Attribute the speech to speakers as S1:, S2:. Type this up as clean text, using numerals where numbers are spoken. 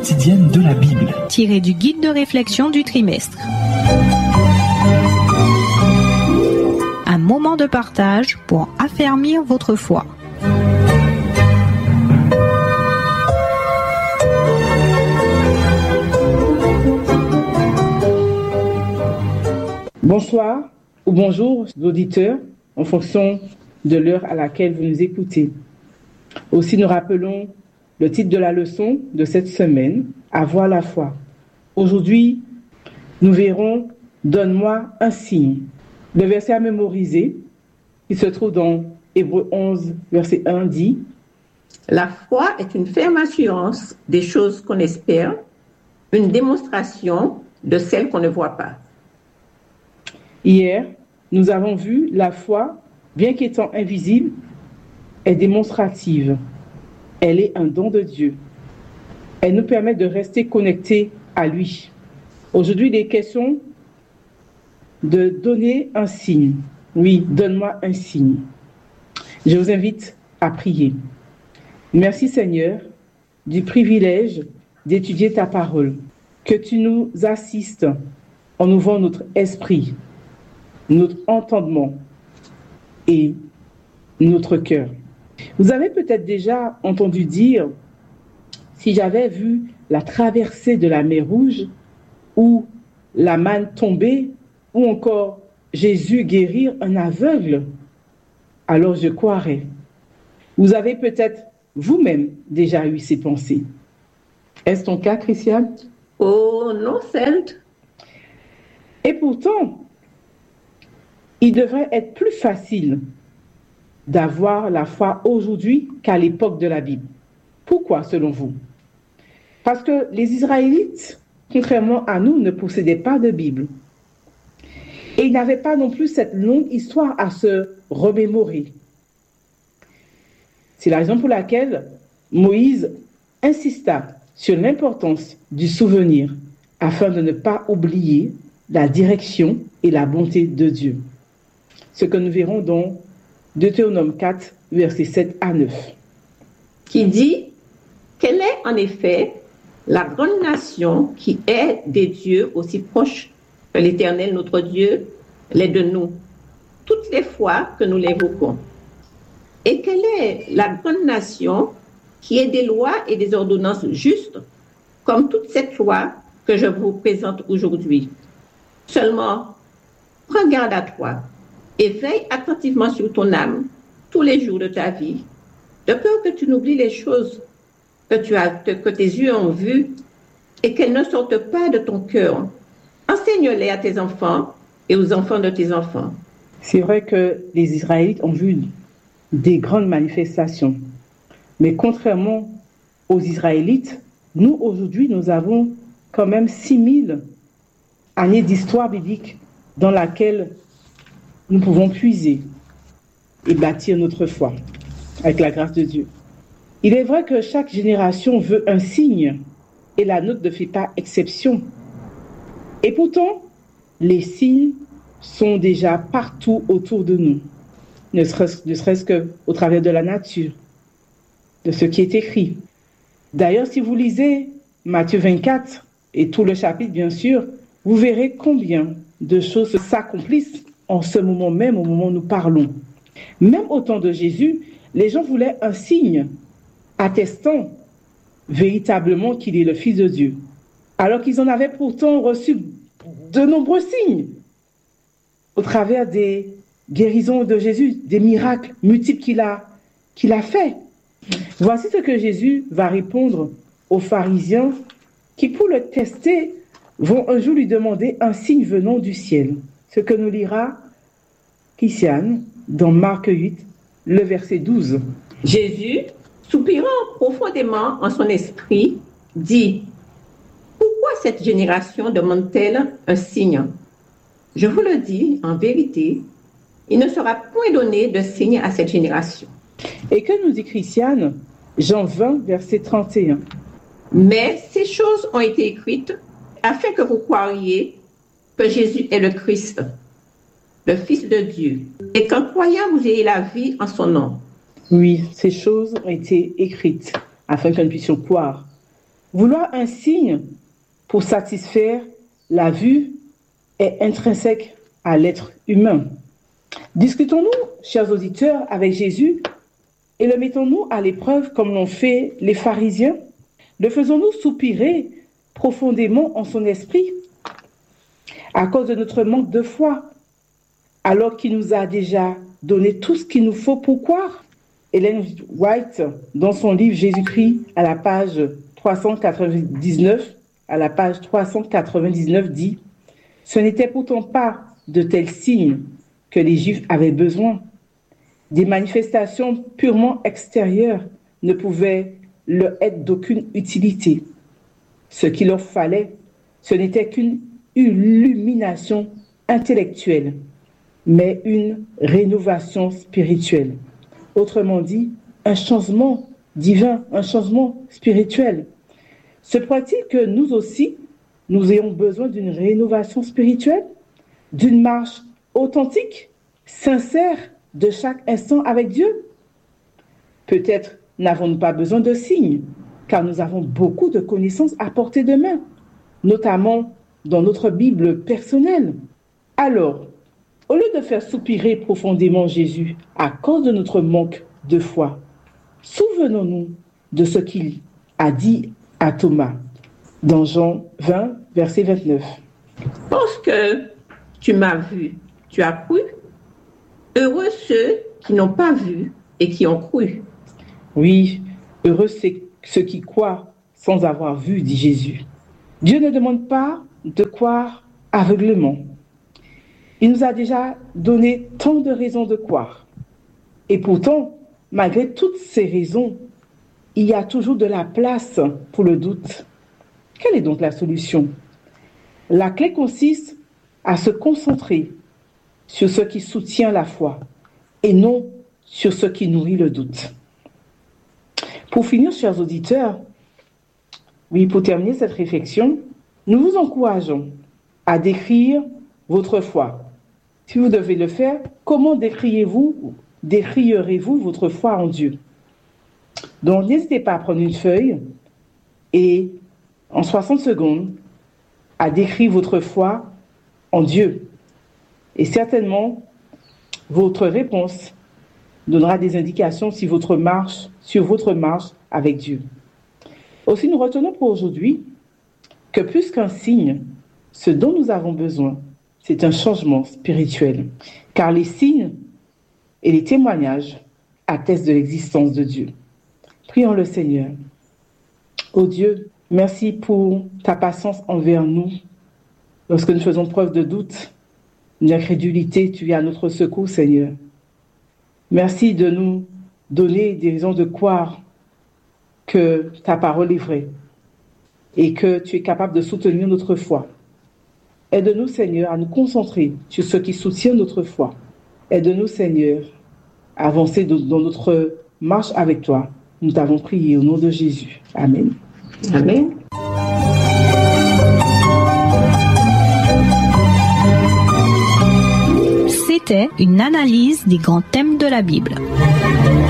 S1: Quotidienne de la Bible.
S2: Tiré du guide de réflexion du trimestre. Un moment de partage pour affermir votre foi.
S3: Bonsoir ou bonjour auditeurs, en fonction de l'heure à laquelle vous nous écoutez. Aussi, nous rappelons le titre de la leçon de cette semaine, Avoir la foi. Aujourd'hui, nous verrons « Donne-moi un signe ». Le verset à mémoriser, qui se trouve dans Hébreux 11, verset 1, dit
S4: « La foi est une ferme assurance des choses qu'on espère, une démonstration de celles qu'on ne voit pas. »
S3: Hier, nous avons vu la foi, bien qu'étant invisible, est démonstrative. Elle est un don de Dieu. Elle nous permet de rester connectés à lui. Aujourd'hui, il est question de donner un signe. Oui, donne-moi un signe. Je vous invite à prier. Merci Seigneur du privilège d'étudier ta parole. Que tu nous assistes en ouvrant notre esprit, notre entendement et notre cœur. Vous avez peut-être déjà entendu dire, si j'avais vu la traversée de la mer Rouge, ou la manne tomber, ou encore Jésus guérir un aveugle, alors je croirais. Vous avez peut-être vous-même déjà eu ces pensées. Est-ce ton cas, Christiane?
S4: Oh non, Sainte.
S3: Et pourtant, il devrait être plus facile d'avoir la foi aujourd'hui qu'à l'époque de la Bible. Pourquoi, selon vous? Parce que les Israélites, contrairement à nous, ne possédaient pas de Bible. Et ils n'avaient pas non plus cette longue histoire à se remémorer. C'est la raison pour laquelle Moïse insista sur l'importance du souvenir afin de ne pas oublier la direction et la bonté de Dieu. Ce que nous verrons dans Deutéronome 4, versets 7 à 9.
S4: Qui dit, quelle est en effet la grande nation qui est des dieux aussi proches que l'Éternel, notre Dieu, l'est de nous, toutes les fois que nous l'évoquons. Et quelle est la grande nation qui est des lois et des ordonnances justes, comme toute cette loi que je vous présente aujourd'hui. Seulement, prends garde à toi et veille attentivement sur ton âme tous les jours de ta vie, de peur que tu n'oublies les choses que tes yeux ont vues et qu'elles ne sortent pas de ton cœur. Enseigne-les à tes enfants et aux enfants de tes enfants.
S3: C'est vrai que les Israélites ont vu des grandes manifestations. Mais contrairement aux Israélites, nous aujourd'hui, nous avons quand même 6000 années d'histoire biblique dans laquelle nous pouvons puiser et bâtir notre foi avec la grâce de Dieu. Il est vrai que chaque génération veut un signe et la nôtre ne fait pas exception. Et pourtant, les signes sont déjà partout autour de nous, ne serait-ce qu'au travers de la nature, de ce qui est écrit. D'ailleurs, si vous lisez Matthieu 24 et tout le chapitre, bien sûr, vous verrez combien de choses s'accomplissent en ce moment même, au moment où nous parlons. Même au temps de Jésus, les gens voulaient un signe attestant véritablement qu'il est le Fils de Dieu, alors qu'ils en avaient pourtant reçu de nombreux signes au travers des guérisons de Jésus, des miracles multiples qu'il a fait. Voici ce que Jésus va répondre aux pharisiens qui, pour le tester, vont un jour lui demander un signe venant du ciel. Ce que nous lira Christiane dans Marc 8, le verset 12.
S4: Jésus, soupirant profondément en son esprit, dit « Pourquoi cette génération demande-t-elle un signe? Je vous le dis, en vérité, il ne sera point donné de signe à cette génération. »
S3: Et que nous dit Christiane? Jean 20, verset 31.
S4: Mais ces choses ont été écrites afin que vous croiriez que Jésus est le Christ, le Fils de Dieu, et qu'en croyant vous ayez la vie en son nom.
S3: Oui, ces choses ont été écrites afin que nous puissions croire Vouloir un signe pour satisfaire la vue est intrinsèque à l'être humain. Discutons-nous, chers auditeurs, avec Jésus et le mettons-nous à l'épreuve comme l'ont fait les pharisiens? Le faisons-nous soupirer profondément en son esprit à cause de notre manque de foi, alors qu'il nous a déjà donné tout ce qu'il nous faut pour croire? Ellen White, dans son livre Jésus-Christ, à la page 399, dit « Ce n'était pourtant pas de tels signes que les Juifs avaient besoin. Des manifestations purement extérieures ne pouvaient leur être d'aucune utilité. Ce qu'il leur fallait, ce n'était qu'une illumination intellectuelle, mais une rénovation spirituelle. Autrement dit, un changement divin, un changement spirituel. Se pourrait-il que nous aussi, nous ayons besoin d'une rénovation spirituelle, d'une marche authentique, sincère de chaque instant avec Dieu? Peut-être n'avons-nous pas besoin de signes, car nous avons beaucoup de connaissances à portée de main, notamment dans notre Bible personnelle. Alors, au lieu de faire soupirer profondément Jésus à cause de notre manque de foi, souvenons-nous de ce qu'il a dit à Thomas dans Jean 20, verset 29.
S4: Parce que tu m'as vu, tu as cru. Heureux ceux qui n'ont pas vu et qui ont cru.
S3: Oui, heureux ceux qui croient sans avoir vu, dit Jésus. Dieu ne demande pas de croire aveuglément. Il nous a déjà donné tant de raisons de croire. Et pourtant, malgré toutes ces raisons, il y a toujours de la place pour le doute. Quelle est donc la solution? La clé consiste à se concentrer sur ce qui soutient la foi et non sur ce qui nourrit le doute. Pour finir, chers auditeurs, pour terminer cette réflexion, nous vous encourageons à décrire votre foi. Si vous devez le faire, comment décrierez-vous votre foi en Dieu? Donc, n'hésitez pas à prendre une feuille et, en 60 secondes, à décrire votre foi en Dieu. Et certainement, votre réponse donnera des indications sur votre marche avec Dieu. Aussi, nous retenons pour aujourd'hui que plus qu'un signe, ce dont nous avons besoin, c'est un changement spirituel. Car les signes et les témoignages attestent de l'existence de Dieu. Prions le Seigneur. Ô Dieu, merci pour ta patience envers nous. Lorsque nous faisons preuve de doute, d'incrédulité, tu es à notre secours, Seigneur. Merci de nous donner des raisons de croire que ta parole est vraie et que tu es capable de soutenir notre foi. Aide-nous, Seigneur, à nous concentrer sur ce qui soutient notre foi. Aide-nous, Seigneur, à avancer dans notre marche avec toi. Nous t'avons prié au nom de Jésus. Amen.
S4: Amen.
S2: C'était une analyse des grands thèmes de la Bible.